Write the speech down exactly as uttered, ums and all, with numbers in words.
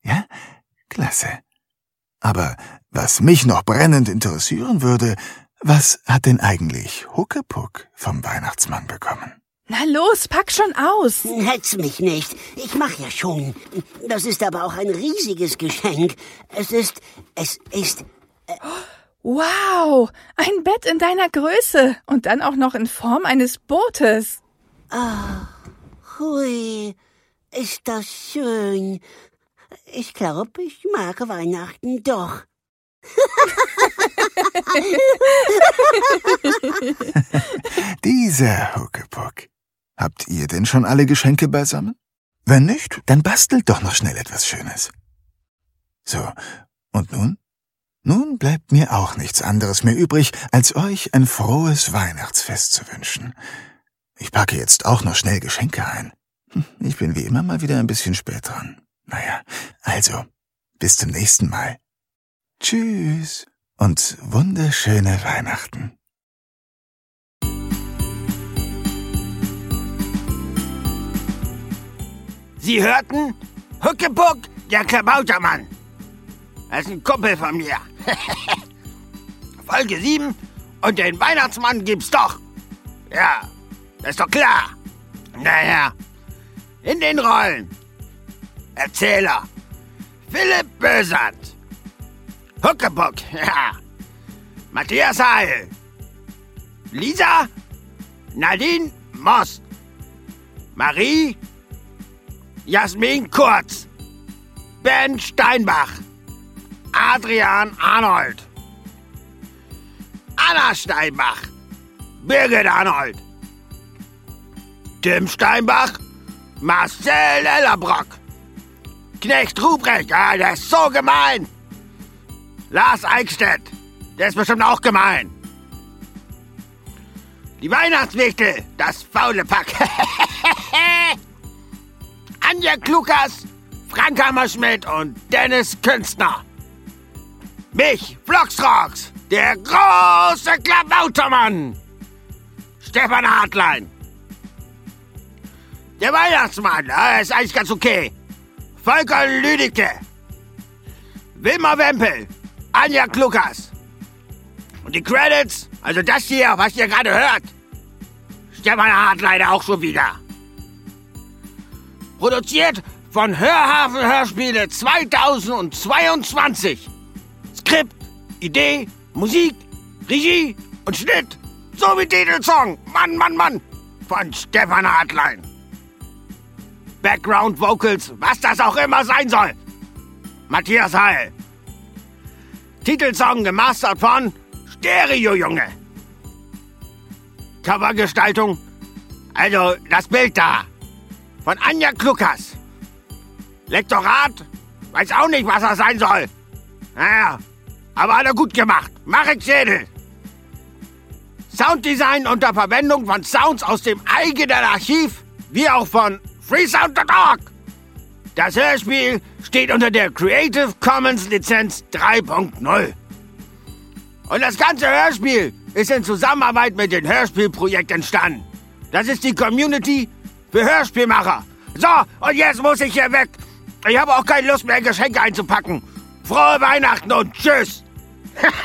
Ja, klasse. Aber was mich noch brennend interessieren würde, was hat denn eigentlich Huckepuck vom Weihnachtsmann bekommen? Na los, pack schon aus. Hetz mich nicht. Ich mach ja schon. Das ist aber auch ein riesiges Geschenk. Es ist, es ist... Äh Wow, ein Bett in deiner Größe und dann auch noch in Form eines Bootes. Ah, hui, ist das schön. Ich glaube, ich mag Weihnachten doch. Dieser Huckepuck. Habt ihr denn schon alle Geschenke beisammen? Wenn nicht, dann bastelt doch noch schnell etwas Schönes. So, und nun? Nun bleibt mir auch nichts anderes mehr übrig, als euch ein frohes Weihnachtsfest zu wünschen. Ich packe jetzt auch noch schnell Geschenke ein. Ich bin wie immer mal wieder ein bisschen spät dran. Naja, also, bis zum nächsten Mal. Tschüss und wunderschöne Weihnachten. Sie hörten Huckepuck, der Klabautermann. Das ist ein Kumpel von mir. Folge sieben und den Weihnachtsmann gibt's doch. Ja, das ist doch klar. Naja, in den Rollen. Erzähler Philipp Bösert. Huckepuck, ja. Matthias Heil. Lisa Nadine Most. Marie Jasmin Kurz. Ben Steinbach. Adrian Arnold. Anna Steinbach. Birgit Arnold. Tim Steinbach. Marcel Ellerbrock. Knecht Ruprecht, ah, der ist so gemein. Lars Eickstedt, der ist bestimmt auch gemein. Die Weihnachtswichtel, das faule Pack. Anja Klukas, Frank Hammerschmidt und Dennis Künstner. Mich, Floxrox, der große Klabautermann. Stefan Hartlein. Der Weihnachtsmann, ah, ist eigentlich ganz okay. Volker Lüdecke. Wilma Wempel. Anja Klukas. Und die Credits, also das hier, was ihr gerade hört. Stefan Hartlein auch schon wieder. Produziert von Hörhafen Hörspiele zweitausendzweiundzwanzig. Skript, Idee, Musik, Regie und Schnitt sowie Titelsong, Mann, Mann, Mann, von Stefan Hartlein. Background Vocals, was das auch immer sein soll. Matthias Heil. Titelsong gemastert von Stereo Junge. Covergestaltung, also das Bild da, von Anja Klukas. Lektorat, weiß auch nicht, was das sein soll. Naja, aber hat er gut gemacht. Marek Schädel. Sounddesign unter Verwendung von Sounds aus dem eigenen Archiv, wie auch von freesound punkt org. Das Hörspiel steht unter der Creative Commons Lizenz drei Punkt null. Und das ganze Hörspiel ist in Zusammenarbeit mit dem Hörspielprojekt entstanden. Das ist die Community für Hörspielmacher. So, und jetzt muss ich hier weg. Ich habe auch keine Lust mehr, Geschenke einzupacken. Frohe Weihnachten und tschüss.